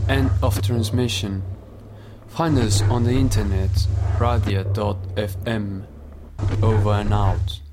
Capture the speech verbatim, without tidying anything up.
End of transmission. Find us on the internet, radia dot f m. Over and out.